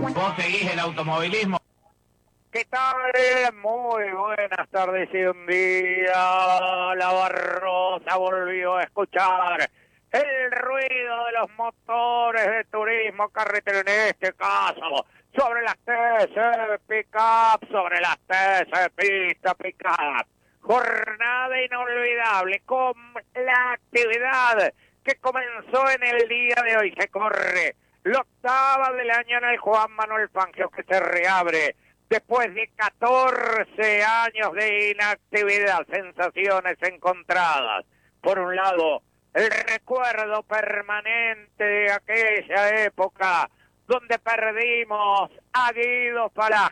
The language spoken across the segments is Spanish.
¿Vos seguís el automovilismo? ¿Qué tal? Muy buenas tardes y un día. La Barrosa volvió a escuchar el ruido de los motores de turismo carretero, en este caso, sobre las TC Pickup, sobre las TC Pista Pickup. Jornada inolvidable con la actividad que comenzó en el día de hoy. Se corre la octava del año en el Juan Manuel Fangio, que se reabre después de 14 años de inactividad. Sensaciones encontradas. Por un lado, el recuerdo permanente de aquella época donde perdimos a Guido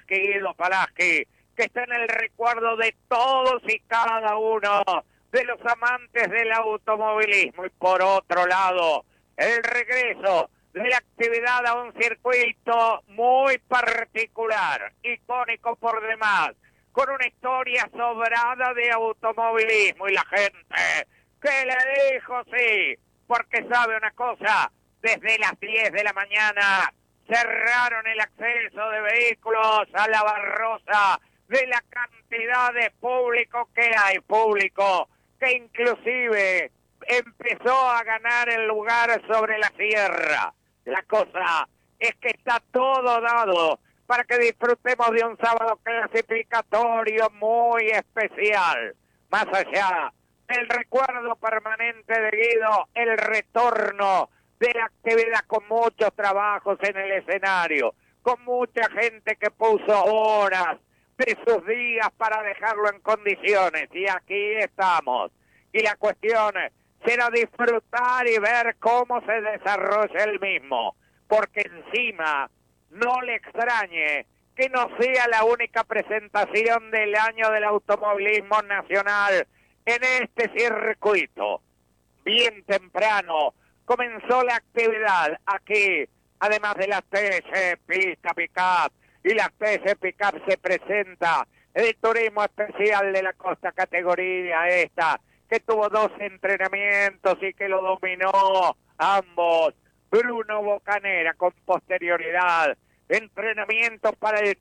Falaschi, que está en el recuerdo de todos y cada uno de los amantes del automovilismo. Y por otro lado, el regreso de la actividad a un circuito muy particular, icónico por demás, con una historia sobrada de automovilismo. Y la gente que le dijo sí, porque sabe una cosa, desde las 10 de la mañana cerraron el acceso de vehículos a la Barrosa, de la cantidad de público que hay, público que inclusive empezó a ganar el lugar sobre la sierra. La cosa es que está todo dado para que disfrutemos de un sábado clasificatorio muy especial. Más allá del recuerdo permanente de Guido, el retorno de la actividad con muchos trabajos en el escenario, con mucha gente que puso horas de sus días para dejarlo en condiciones. Y aquí estamos. Y la cuestión será disfrutar y ver cómo se desarrolla el mismo. Porque encima no le extrañe que no sea la única presentación del año del automovilismo nacional en este circuito. Bien temprano comenzó la actividad aquí, además de las TC Pista Pickup y las TC Pickup, se presenta el turismo especial de la costa, categoría esta, que tuvo 2 entrenamientos y que lo dominó ambos. Bruno Bocanera con posterioridad. Entrenamientos para el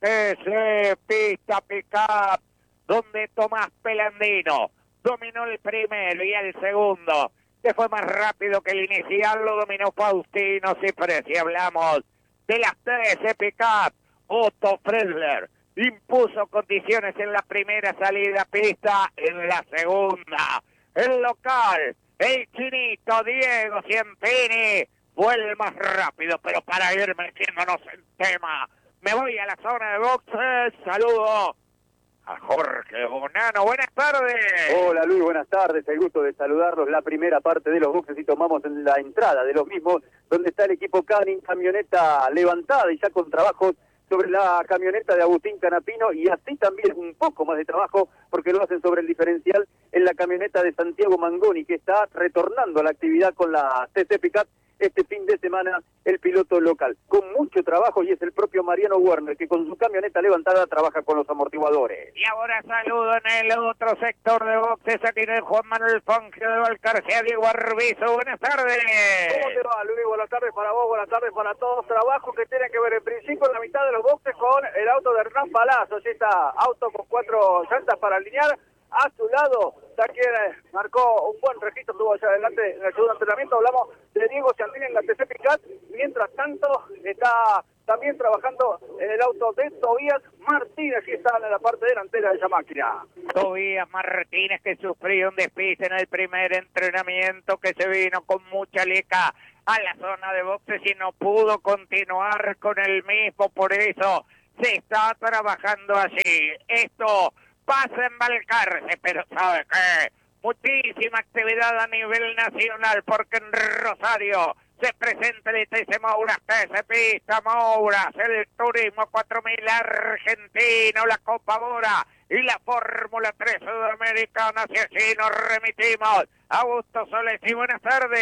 TC Pista Pickup, donde Tomás Pelandino dominó el primero, y el segundo, que fue más rápido que el inicial, lo dominó Faustino Ciprés. Y hablamos de las TC Pickup. Otto Fredler impuso condiciones en la primera salida a pista, en la segunda. El local, el chinito Diego Ciempini, fue el más rápido. Pero para ir metiéndonos en tema, me voy a la zona de boxes. Saludo a Jorge Bonano. Buenas tardes. Hola Luis, buenas tardes. El gusto de saludarlos. La primera parte de los boxes y tomamos en la entrada de los mismos, donde está el equipo Canning, camioneta levantada y ya con trabajos sobre la camioneta de Agustín Canapino, y así también un poco más de trabajo porque lo hacen sobre el diferencial en la camioneta de Santiago Mangoni, que está retornando a la actividad con la TC Pickup este fin de semana, el piloto local, con mucho trabajo, y es el propio Mariano Werner, que con su camioneta levantada trabaja con los amortiguadores. Y ahora saludo en el otro sector de boxes, aquí en el Juan Manuel Fangio de Valcarce, Diego Arbizo. Buenas tardes. ¿Cómo te va, Luis? Buenas tardes para vos, buenas tardes para todos. Trabajo que tiene que ver en principio en la mitad de los boxes con el auto de Hernán Palazzo, esta auto con 4 llantas para alinear. A su lado, quien marcó un buen registro, estuvo allá adelante en el segundo entrenamiento. Hablamos de Diego Ciantini en la TC Pickup. Mientras tanto, está también trabajando en el auto de Tobías Martínez, que está en la parte delantera de esa máquina. Tobías Martínez, que sufrió un despiste en el primer entrenamiento, que se vino con mucha lica a la zona de boxes y no pudo continuar con el mismo. Por eso se está trabajando allí. Esto pasa en Valcarce, pero ¿sabe qué? Muchísima actividad a nivel nacional, porque en Rosario se presenta el ITC Mouras, TC Pista Mouras, el Turismo 4000 argentino, la Copa Bora y la Fórmula 3 sudamericana. Si así nos remitimos, Augusto Soles, y buenas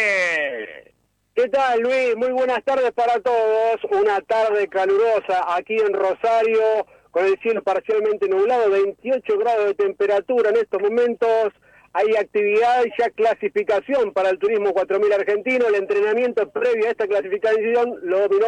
tardes. ¿Qué tal, Luis? Muy buenas tardes para todos. Una tarde calurosa aquí en Rosario, con el cielo parcialmente nublado, 28 grados de temperatura en estos momentos. Hay actividad y ya clasificación para el Turismo 4000 argentino. El entrenamiento previo a esta clasificación lo dominó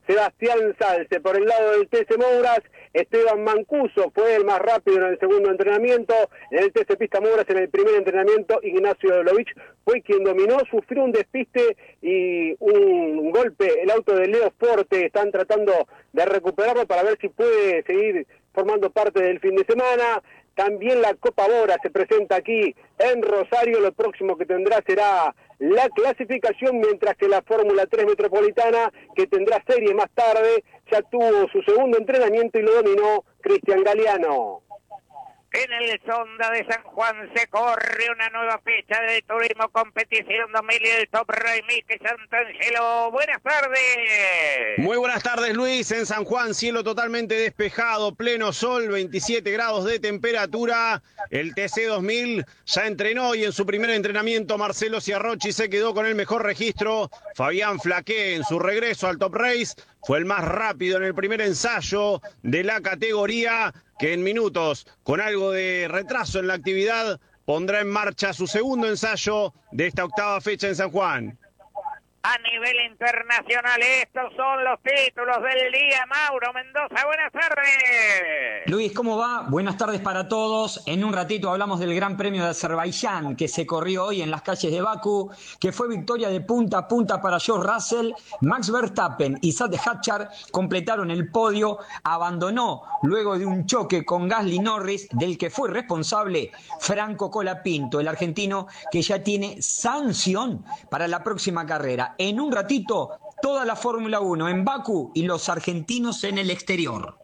Sebastián Salce. Por el lado del TC Mouras, Esteban Mancuso fue el más rápido en el segundo entrenamiento. En el TC Pista Mouras, en el primer entrenamiento, Ignacio Dolovich fue quien dominó, sufrió un despiste y un golpe. El auto de Leo Forte están tratando de recuperarlo para ver si puede seguir formando parte del fin de semana. También la Copa Bora se presenta aquí en Rosario. Lo próximo que tendrá será la clasificación, mientras que la Fórmula 3 Metropolitana, que tendrá serie más tarde, ya tuvo su segundo entrenamiento y lo dominó Cristian Galeano. En el Sonda de San Juan se corre una nueva fecha de Turismo Competición 2000 y el Top Race Mickey Santangelo. Buenas tardes. Muy buenas tardes, Luis. En San Juan, cielo totalmente despejado, pleno sol, 27 grados de temperatura. El TC 2000 ya entrenó y en su primer entrenamiento Marcelo Ciarrochi se quedó con el mejor registro. Fabián Flaqué en su regreso al Top Race fue el más rápido en el primer ensayo de la categoría, que en minutos, con algo de retraso en la actividad, pondrá en marcha su segundo ensayo de esta octava fecha en San Juan. A nivel internacional, estos son los títulos del día. Mauro Mendoza, buenas tardes. Luis, ¿cómo va? Buenas tardes para todos. En un ratito hablamos del Gran Premio de Azerbaiyán que se corrió hoy en las calles de Bakú, que fue victoria de punta a punta para George Russell. Max Verstappen y Sade Hatchard completaron el podio. Abandonó luego de un choque con Gasly Norris, del que fue responsable Franco Colapinto, el argentino, que ya tiene sanción para la próxima carrera. En un ratito, toda la Fórmula 1 en Bakú y los argentinos en el exterior.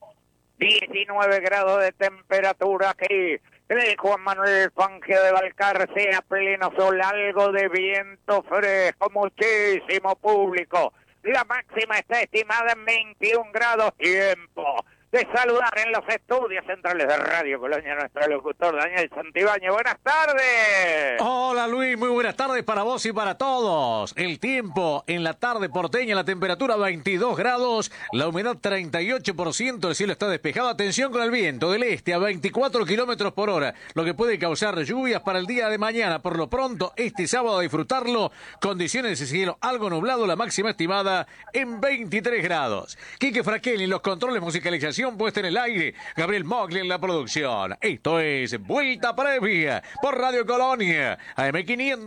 19 grados de temperatura aquí en el Juan Manuel Fangio de Balcarce, a pleno sol, algo de viento fresco, muchísimo público. La máxima está estimada en 21 grados. Tiempo de saludar en los estudios centrales de Radio Colonia nuestro locutor Daniel Santibáñez. Buenas tardes. Hola Luis, muy buenas tardes para vos y para todos. El tiempo en la tarde porteña, la temperatura 22 grados, la humedad 38%, el cielo está despejado. Atención con el viento del este a 24 kilómetros por hora, lo que puede causar lluvias para el día de mañana. Por lo pronto, este sábado a disfrutarlo, condiciones de cielo algo nublado, la máxima estimada en 23 grados. Quique Fraquelli en los controles, musicalización puesta en el aire, Gabriel Mogli en la producción. Esto es Vuelta Previa por Radio Colonia, AM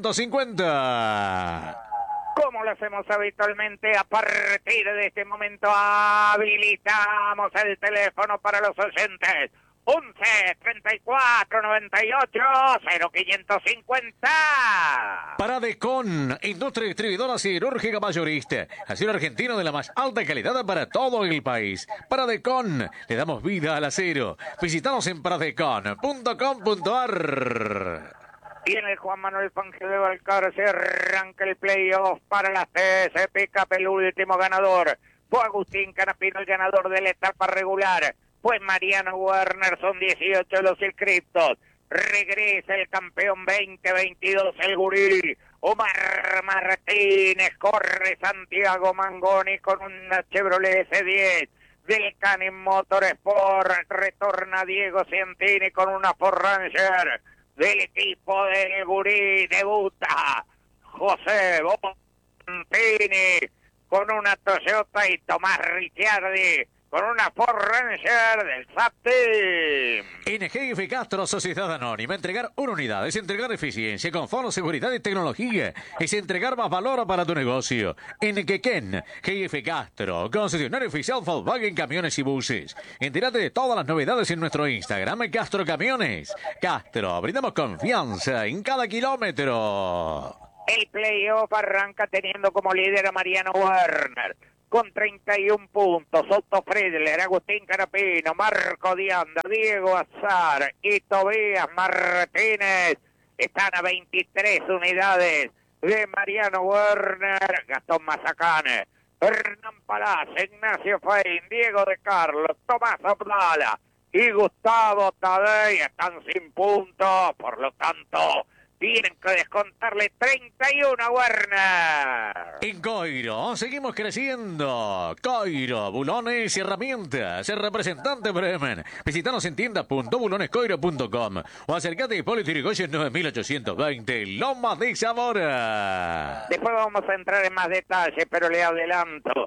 550. Como lo hacemos habitualmente, a partir de este momento habilitamos el teléfono para los oyentes. 11 34 98 0550. Paradecon, industria distribuidora siderúrgica mayorista. Acero argentino de la más alta calidad para todo el país. Paradecon, le damos vida al acero. Visítanos en paradecon.com.ar. Y en el Juan Manuel Fangio de Balcarce arranca el playoff para la TC Pickup. El último ganador fue Agustín Canapino, el ganador de la etapa regular. Pues Mariano Werner, son 18 los inscriptos. Regresa el campeón 2022, el gurí. Omar Martínez, corre Santiago Mangoni con una Chevrolet S10. Del Canin Motorsport retorna Diego Cientini con una Ford Ranger. Del equipo del gurí debuta José Bontini con una Toyota y Tomás Ricciardi con una Ford Ranger del SAP Team. En GF Castro, Sociedad Anónima, entregar una unidad es entregar eficiencia, confort, seguridad y tecnología. Es entregar más valor para tu negocio. En Quequén, GF Castro, concesionario oficial Volkswagen Camiones y Buses. Entérate de todas las novedades en nuestro Instagram, Castro Camiones. Castro, brindamos confianza en cada kilómetro. El playoff arranca teniendo como líder a Mariano Werner con 31 puntos. Otto Friedler, Agustín Canapino, Marco Dianda, Diego Azar y Tobías Martínez están a 23 unidades de Mariano Werner. Gastón Mazacane, Hernán Palaz, Ignacio Fein, Diego de Carlos, Tomás Abdala y Gustavo Tadei están sin puntos. Por lo tanto, tienen que descontarle 31 a Werner. En Coiro, seguimos creciendo. Coiro, bulones y herramientas. El representante Bremen. Visítanos en tienda.bulonescoiro.com o acércate a Hipólito Yrigoyen 9820, Loma de Zamora. Después vamos a entrar en más detalles, pero le adelanto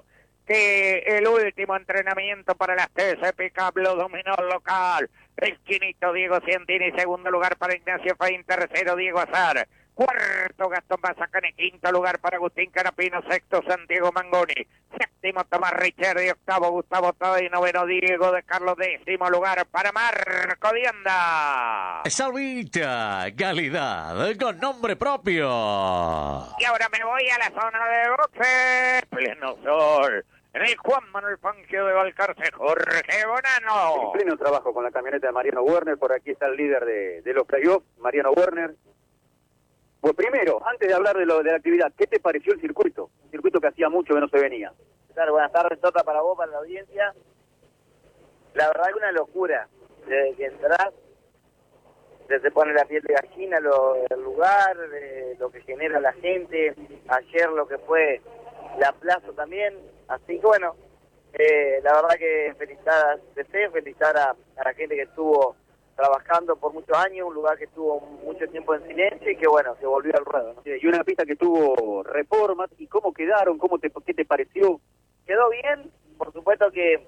que el último entrenamiento para las TC Pickup lo dominó el local. El chinito Diego Cientini, segundo lugar para Ignacio Faín, tercero Diego Azar. Cuarto Gastón Mazacane, quinto lugar para Agustín Canapino, sexto Santiago Mangoni, séptimo Tomás Richardi, octavo Gustavo Tadei, noveno Diego de Carlos, décimo lugar para Marco Dianda. Salvita, calidad con nombre propio. Y ahora me voy a la zona de boxe, pleno sol. En el Juan Manuel Fangio de Balcarce, Jorge Bonano. En pleno trabajo con la camioneta de Mariano Werner, por aquí está el líder de los playoffs, Mariano Werner. Pues primero, antes de hablar de la actividad, ¿qué te pareció el circuito? Un circuito que hacía mucho que no se venía. Claro, buenas tardes, Tota, para vos, para la audiencia. La verdad que una locura. Desde que entras, se pone la piel de gallina, el lugar, lo que genera la gente. Ayer lo que fue la plaza también. Así que bueno, la verdad que felicitar a CC, felicitar a la gente que estuvo trabajando por muchos años, un lugar que estuvo mucho tiempo en silencio y que bueno, se volvió al ruedo, ¿no? Y una pista que tuvo reformas, ¿y cómo quedaron? ¿Qué te pareció? Quedó bien, por supuesto que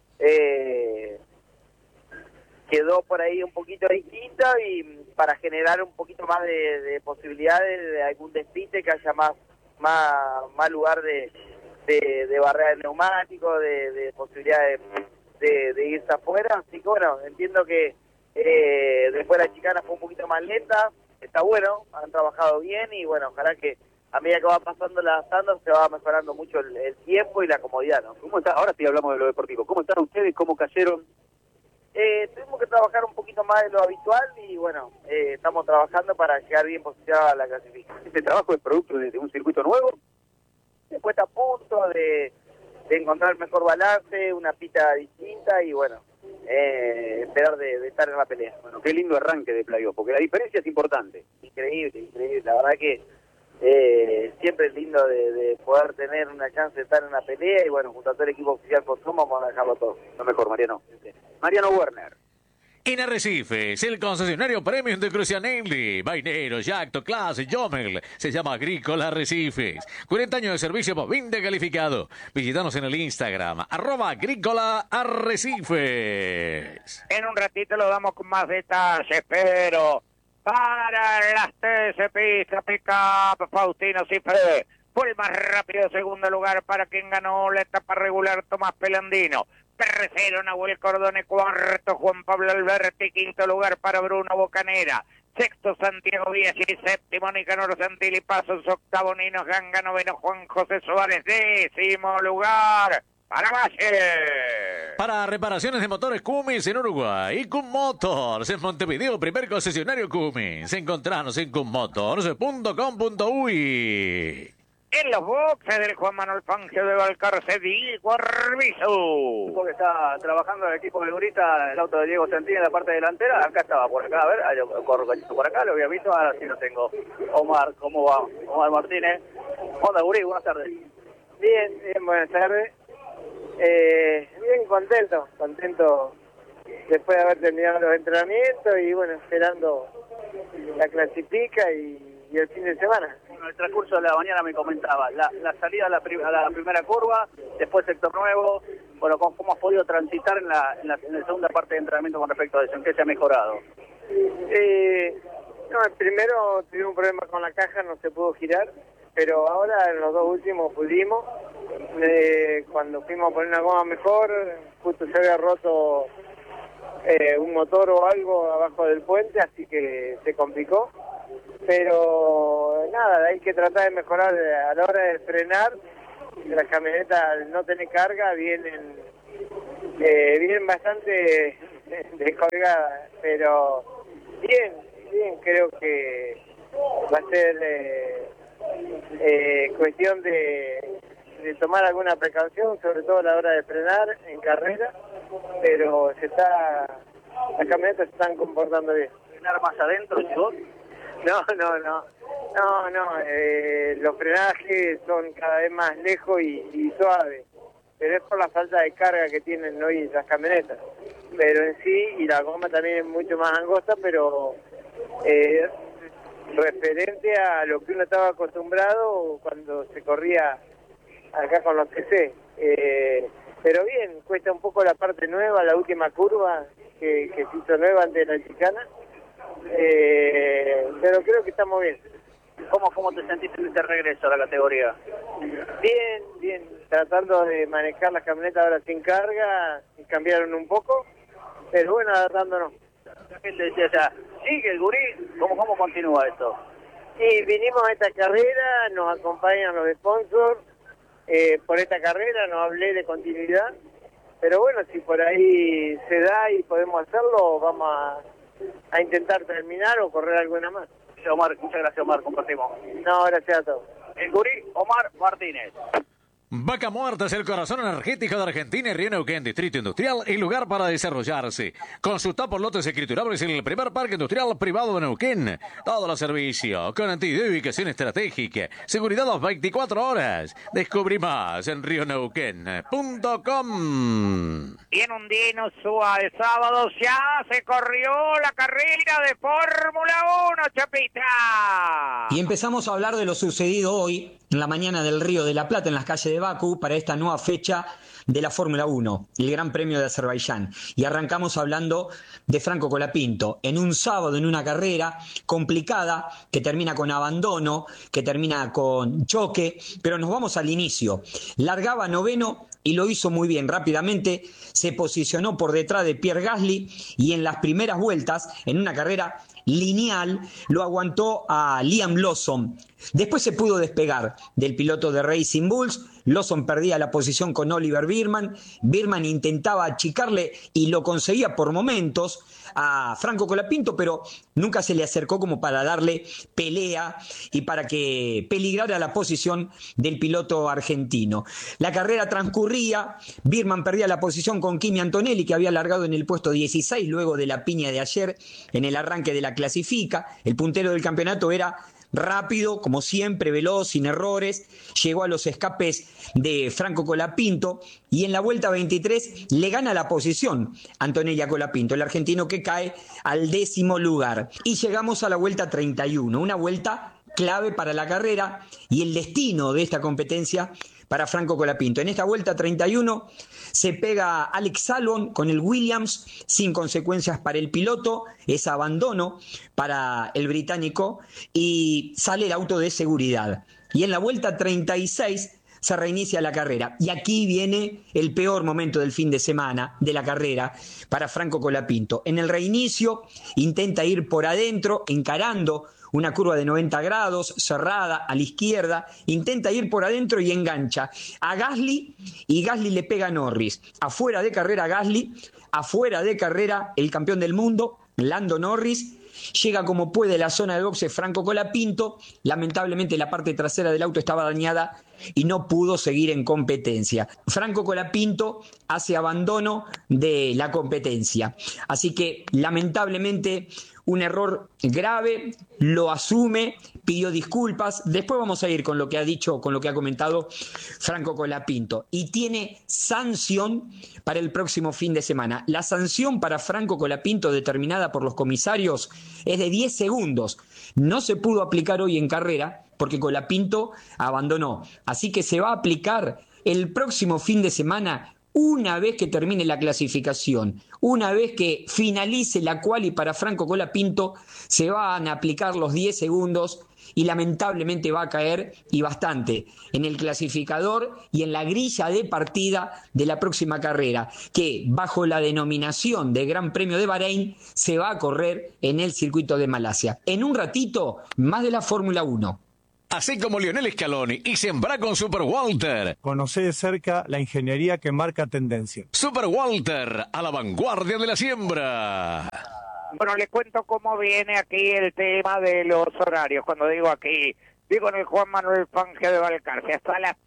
quedó por ahí un poquito distinto y para generar un poquito más de posibilidades de algún despiste, que haya más lugar de barrera de neumáticos, de posibilidades de irse afuera. Así que bueno, entiendo que después la chicana fue un poquito más lenta, está bueno, han trabajado bien y bueno, ojalá que a medida que va pasando la tanda se va mejorando mucho el tiempo y la comodidad, ¿no? ¿Cómo está? Ahora sí hablamos de lo deportivo. ¿Cómo están ustedes? ¿Cómo cayeron? Tuvimos que trabajar un poquito más de lo habitual y bueno, estamos trabajando para llegar bien posicionados a la clasificación. ¿Este trabajo es producto de un circuito nuevo? Después está a punto de encontrar mejor balance, una pista distinta y bueno, esperar de estar en la pelea. Bueno, qué lindo arranque de playoff, porque la diferencia es importante. Increíble, la verdad que siempre es lindo de poder tener una chance de estar en la pelea y bueno, junto a todo el equipo oficial por Soma vamos a dejarlo todo. Lo mejor, Mariano. Mariano Werner. En Arrecifes, el concesionario premium de Crucianelli, Vainero, Yacto, Clase, Jomel, se llama Agrícola Arrecifes. 40 años de servicio bovino calificado. Visítanos en el Instagram, @Agrícola Arrecifes. En un ratito lo damos con más detalles, pero para las TC Pista Pickup, Faustino Cifre fue el más rápido, segundo lugar para quien ganó la etapa regular, Tomás Pelandino. Tercero, Nahuel Cordone, cuarto, Juan Pablo Alberti, quinto lugar para Bruno Bocanera, sexto, Santiago Biasi, séptimo, Nicanor Santilli Pasos, octavo, Nino Ganga, noveno, Juan José Suárez, décimo lugar para Valle. Para reparaciones de motores Cummins en Uruguay, Cum Motors en Montevideo, primer concesionario Cummins. Encontranos en cummotors.com.uy. En los boxes del Juan Manuel Fangio de Balcarce, Diego Arbizu. Porque está trabajando el equipo de Gurita, el auto de Diego Santín en la parte delantera. Acá estaba por acá, a ver, yo corro por acá, lo había visto, ahora sí lo tengo. Omar, ¿cómo va? Omar Martínez. Hola, Gurí, buenas tardes. Bien, buenas tardes. Bien, contento después de haber terminado los entrenamientos y bueno, esperando la clasifica y el fin de semana. En el transcurso de la mañana me comentaba la salida a la primera curva, después sector nuevo. Bueno, ¿cómo has podido transitar en la segunda parte de entrenamiento con respecto a eso? ¿En qué se ha mejorado? No, el primero tuve un problema con la caja, no se pudo girar, pero ahora en los dos últimos pudimos. Cuando fuimos a poner una goma mejor, justo se había roto un motor o algo abajo del puente, así que se complicó. Pero nada, hay que tratar de mejorar a la hora de frenar. Las camionetas, al no tener carga, vienen bastante descolgadas, pero bien, creo que va a ser cuestión de tomar alguna precaución, sobre todo a la hora de frenar en carrera, pero las camionetas se están comportando bien. ¿Frenar más adentro, chicos? No, los frenajes son cada vez más lejos y suaves, pero es por la falta de carga que tienen hoy las camionetas. Pero en sí, y la goma también es mucho más angosta, pero referente a lo que uno estaba acostumbrado cuando se corría acá con los TC. Pero bien, cuesta un poco la parte nueva, la última curva que se hizo nueva antes de la chicana, pero creo que estamos bien. ¿Cómo te sentiste en este regreso a la categoría? Bien, tratando de manejar las camionetas ahora sin carga, y cambiaron un poco, pero bueno, adaptándonos. La gente decía, o sea, sigue el gurí, ¿cómo continúa esto? Y vinimos a esta carrera, nos acompañan los sponsors, por esta carrera no hablé de continuidad, pero bueno, si por ahí se da y podemos hacerlo, vamos a intentar terminar o correr alguna más. Omar, muchas gracias, Omar, compartimos. No, gracias a todos. El gurí, Omar Martínez. Vaca Muerta es el corazón energético de Argentina y Río Neuquén, distrito industrial y lugar para desarrollarse. Consulta por lotes escriturables en el primer parque industrial privado de Neuquén. Todo los servicios, con ubicación estratégica, seguridad las 24 horas. Descubrí más en rioneuquén.com. Y en un día inusual, el sábado ya se corrió la carrera de Fórmula 1, Chapita. Y empezamos a hablar de lo sucedido hoy en la mañana del Río de la Plata en las calles de Bakú para esta nueva fecha de la Fórmula 1, el Gran Premio de Azerbaiyán. Y arrancamos hablando de Franco Colapinto, en un sábado, en una carrera complicada, que termina con abandono, que termina con choque, pero nos vamos al inicio. Largaba noveno y lo hizo muy bien, rápidamente se posicionó por detrás de Pierre Gasly y en las primeras vueltas, en una carrera lineal, lo aguantó a Liam Lawson. Después se pudo despegar del piloto de Racing Bulls. Lawson perdía la posición con Oliver Birman. Birman intentaba achicarle y lo conseguía por momentos a Franco Colapinto, pero nunca se le acercó como para darle pelea y para que peligrara la posición del piloto argentino. La carrera transcurría, Birman perdía la posición con Kimi Antonelli, que había largado en el puesto 16 luego de la piña de ayer en el arranque de la clasifica. El puntero del campeonato era rápido, como siempre, veloz, sin errores, llegó a los escapes de Franco Colapinto y en la vuelta 23 le gana la posición Antonella Colapinto, el argentino que cae al 10º lugar. Y llegamos a la vuelta 31, una vuelta clave para la carrera y el destino de esta competencia para Franco Colapinto. En esta vuelta 31 se pega Alex Albon con el Williams sin consecuencias para el piloto, es abandono para el británico y sale el auto de seguridad. Y en la vuelta 36 se reinicia la carrera. Y aquí viene el peor momento del fin de semana de la carrera para Franco Colapinto. En el reinicio intenta ir por adentro, encarando una curva de 90 grados, cerrada a la izquierda, intenta ir por adentro y engancha a Gasly y Gasly le pega a Norris. Afuera de carrera Gasly, afuera de carrera el campeón del mundo, Lando Norris. Llega como puede a la zona de boxe Franco Colapinto, lamentablemente la parte trasera del auto estaba dañada y no pudo seguir en competencia. Franco Colapinto hace abandono de la competencia, así que lamentablemente un error grave, lo asume, pidió disculpas. Después vamos a ir con lo que ha dicho, con lo que ha comentado Franco Colapinto. Y tiene sanción para el próximo fin de semana. La sanción para Franco Colapinto determinada por los comisarios es de 10 segundos. No se pudo aplicar hoy en carrera porque Colapinto abandonó. Así que se va a aplicar el próximo fin de semana una vez que termine la clasificación, una vez que finalice la quali para Franco Colapinto, se van a aplicar los 10 segundos y lamentablemente va a caer y bastante en el clasificador y en la grilla de partida de la próxima carrera, que bajo la denominación de Gran Premio de Bahrein se va a correr en el circuito de Malasia. En un ratito, más de la Fórmula 1. Así como Lionel Scaloni y sembra con Super Walter. Conoce de cerca la ingeniería que marca tendencia. Super Walter, a la vanguardia de la siembra. Bueno, les cuento cómo viene aquí el tema de los horarios. Cuando digo aquí, digo en el Juan Manuel Fangio de Balcarce. Hasta las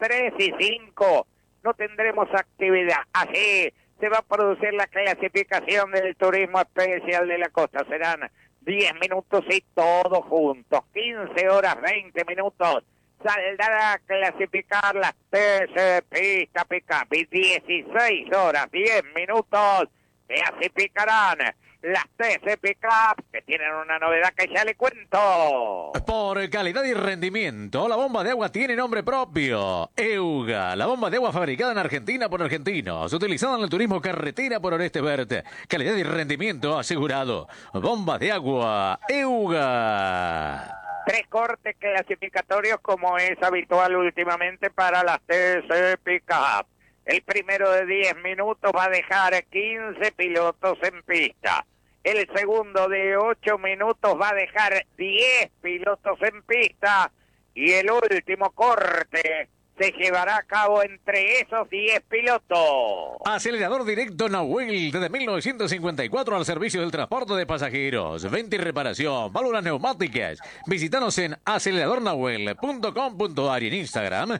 3:05 no tendremos actividad. Así se va a producir la clasificación del turismo especial de la costa. Serán 10 minutos y todos juntos, 15 horas 20 minutos, saldrá a clasificar las TC Pista Pickup y 16 horas 10 minutos clasificarán las TC Pickup, que tienen una novedad que ya le cuento. Por calidad y rendimiento, la bomba de agua tiene nombre propio. Euga, la bomba de agua fabricada en Argentina por argentinos, utilizada en el turismo carretera por Orestes Verde. Calidad y rendimiento asegurado. Bomba de agua Euga. 3 cortes clasificatorios como es habitual últimamente para las TC Pickup. El primero de 10 minutos va a dejar 15 pilotos en pista. El segundo de 8 minutos va a dejar 10 pilotos en pista. Y el último corte se llevará a cabo entre esos 10 pilotos. Acelerador directo Nahuel, desde 1954 al servicio del transporte de pasajeros, venta y reparación, válvulas neumáticas. Visítanos en aceleradornahuel.com.ar y en Instagram,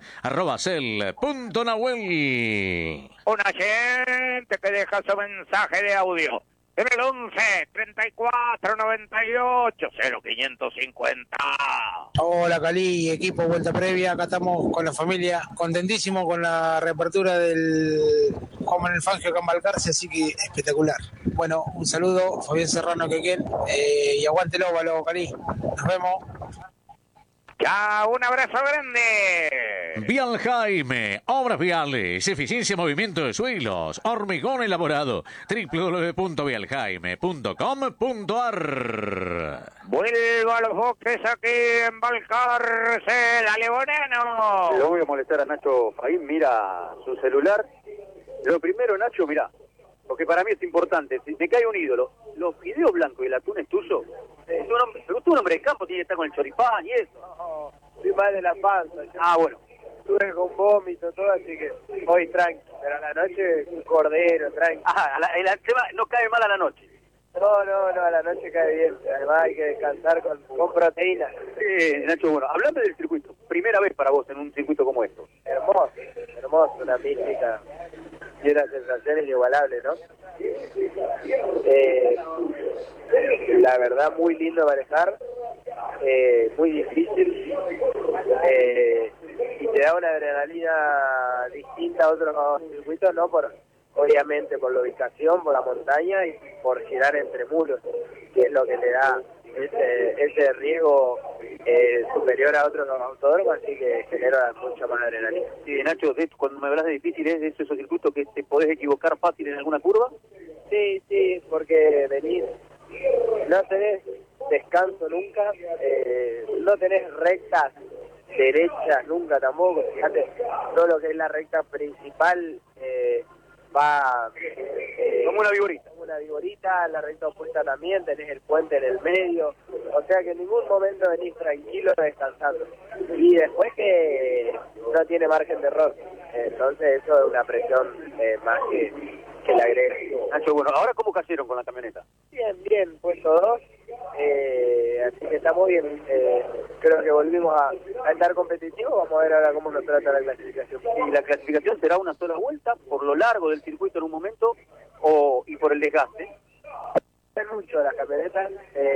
@cel.nahuel. Un oyente que deja su mensaje de audio en el 11 34 98 0550. Hola Cali, equipo Vuelta Previa, acá estamos con la familia, contentísimo con la reapertura del Juan Manuel Fangio acá en Balcarce, así que espectacular. Bueno, un saludo, Fabián Serrano Quequén, y aguante el óvalo, Cali, nos vemos. ¡Chao! ¡Un abrazo grande! Vial Jaime, obras viales, eficiencia, movimiento de suelos, hormigón elaborado, www.vialjaime.com.ar. Vuelvo a los boxes aquí en Balcarce, dale Bonano. Lo voy a molestar a Nacho Faín, mira su celular. Lo primero, Nacho, mira, porque para mí es importante, si te cae un ídolo, los fideos blancos y el atún es tuyo. Pero tú un hombre de campo, tiene que estar con el choripán y eso. No, estoy mal de la panza. Ah, bueno. Estuve con vómito, todo, así que hoy tranqui. Pero a la noche un cordero, tranqui. Ah, el tema no cae mal a la noche. No, a la noche cae bien. Además hay que descansar con proteínas. Nacho, bueno, hablando del circuito, primera vez para vos en un circuito como esto. Hermoso, una mística y una sensación inigualable, ¿no? La verdad, muy lindo manejar, muy difícil, y te da una adrenalina distinta a otros circuitos, ¿no? Obviamente por la ubicación, por la montaña y por girar entre muros, que es lo que le da ese riesgo superior a otros autódromos, así que genera mucha más adrenalina. Sí, Nacho, cuando me hablas de difícil, ¿es de esos circuitos que te podés equivocar fácil en alguna curva? Sí, porque venís, no tenés descanso nunca, no tenés rectas derechas nunca tampoco. Fíjate, todo lo que es la recta principal va como una vigorita. Como una vigorita, la recta opuesta también, tenés el puente en el medio, o sea que en ningún momento venís tranquilo descansando. Y después que no tiene margen de error, entonces eso es una presión más que le agrega. Nacho, bueno, ¿ahora cómo cayeron con la camioneta? Bien, puesto 2, así que estamos bien, creo que volvimos a estar competitivos, vamos a ver ahora cómo nos trata la clasificación. ¿Y la clasificación será una sola vuelta por lo largo del circuito en un momento y por el desgaste? Es mucho las camionetas,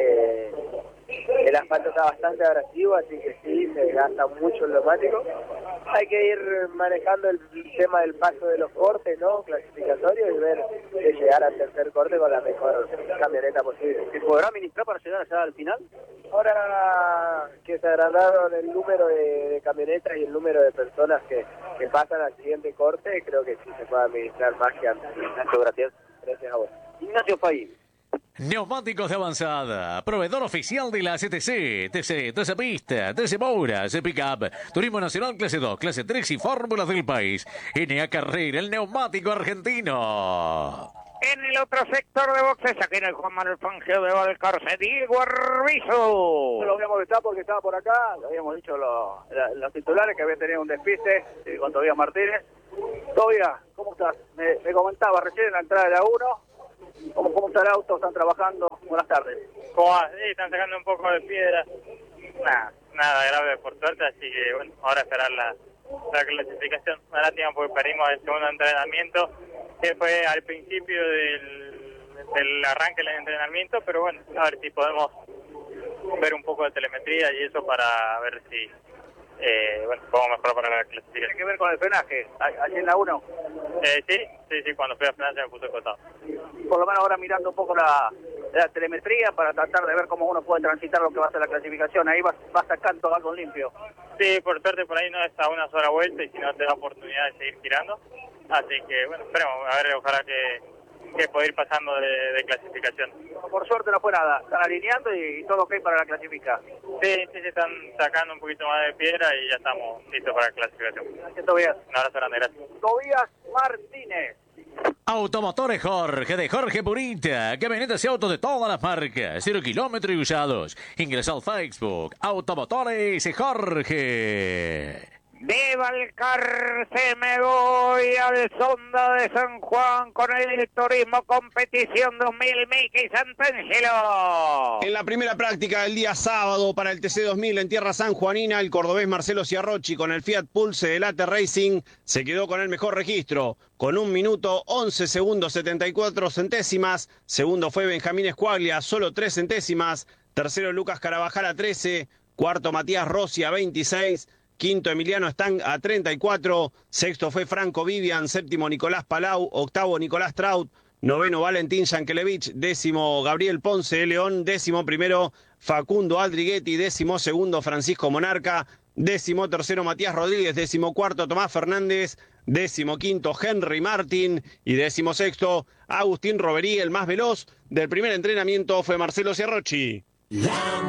el asfalto está bastante abrasivo, así que sí, se desgasta mucho el neumático. Hay que ir manejando el tema del paso de los cortes, ¿no? Clasificatorios, y ver de llegar al tercer corte con la mejor camioneta posible. ¿Se podrá administrar para llegar allá al final? Ahora que se agrandaron el número de camionetas y el número de personas que pasan al siguiente corte, creo que sí se puede administrar más que antes. Nacho, gracias. Gracias a vos. Ignacio Faín. Neumáticos de avanzada, proveedor oficial de la TC Pista, TC Moura, TC Pickup, Turismo Nacional Clase 2, Clase 3 y Fórmulas del país. NA Carrera, el neumático argentino. En el otro sector de boxes, aquí en el Juan Manuel Fangio de Balcarce, Diego Arbizu. No lo voy a molestar porque estaba por acá, lo habíamos dicho los titulares que habían tenido un despiste con Tobías Martínez. Tobías, ¿cómo estás? Me comentaba recién en la entrada de la 1. ¿Cómo está el auto? ¿Están trabajando? Buenas tardes. ¿Cómo va? Sí, están sacando un poco de piedra. Nada grave por suerte, así que bueno, ahora esperar la clasificación. Ahora tiempo porque perdimos el segundo entrenamiento, que fue al principio del arranque del entrenamiento, pero bueno, a ver si podemos ver un poco de telemetría y eso para ver si podemos mejorar para la clasificación. ¿Tiene que ver con el frenaje? ¿Allí en la 1? Sí, cuando fui a frenar se me puso el costado. Por lo menos ahora mirando un poco la la telemetría para tratar de ver cómo uno puede transitar lo que va a ser la clasificación. Ahí va sacando algo limpio. Sí, por suerte por ahí no es a una sola vuelta y si no te da oportunidad de seguir girando. Así que, bueno, esperemos, a ver, ojalá que pueda ir pasando de clasificación. Por suerte no fue nada, están alineando y todo ok para la clasificación. Sí, se están sacando un poquito más de piedra y ya estamos listos para la clasificación. Gracias, Tobías. Un abrazo grande, gracias. Tobías Martínez. Automotores Jorge, de Jorge Purita. Camionetas y autos de todas las marcas. 0 kilómetros y usados. Ingresa al Facebook. Automotores Jorge. De Balcarce me voy al Sonda de San Juan con el Turismo Competición 2000 Mickey Santangelo. En la primera práctica del día sábado para el TC2000 en tierra sanjuanina, el cordobés Marcelo Ciarrochi con el Fiat Pulse de Late Racing se quedó con el mejor registro, con 1 minuto 11 segundos 74 centésimas. Segundo fue Benjamín Escuaglia, solo 3 centésimas. Tercero Lucas Carabajal a 13. Cuarto Matías Rossi a 26. Quinto Emiliano Stang a 34, sexto fue Franco Vivian, séptimo Nicolás Palau, octavo Nicolás Traut, noveno Valentín Yankelevich, décimo Gabriel Ponce de León, décimo primero Facundo Aldriguetti, décimo segundo Francisco Monarca, décimo tercero Matías Rodríguez, décimo cuarto Tomás Fernández, décimo quinto Henry Martín y décimo sexto Agustín Roverí. El más veloz del primer entrenamiento fue Marcelo Ciarrochi.